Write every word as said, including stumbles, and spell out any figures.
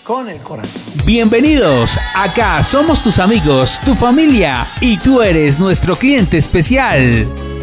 con el corazón. Bienvenidos, acá somos tus amigos, tu familia y tú eres nuestro cliente especial.